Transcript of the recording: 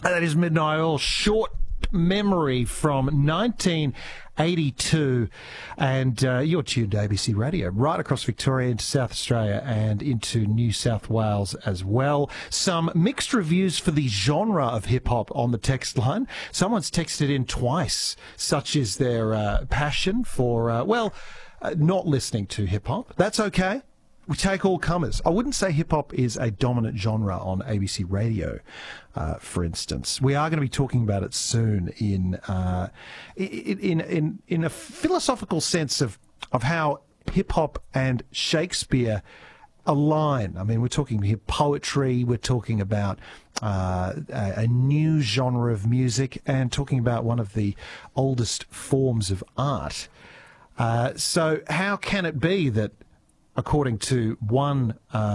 That is Midnight Oil, short memory from 1982, and you're tuned to ABC Radio right across Victoria into South Australia and into New South Wales as well. Some mixed reviews for the genre of hip-hop on the text line. Someone's texted in twice, such is their passion for, not listening to hip-hop. That's okay. We take all comers. I wouldn't say hip-hop is a dominant genre on ABC Radio, for instance. We are going to be talking about it soon in a philosophical sense of how hip-hop and Shakespeare align. I mean, we're talking here poetry, we're talking about a new genre of music, and talking about one of the oldest forms of art. So how can it be that, according to one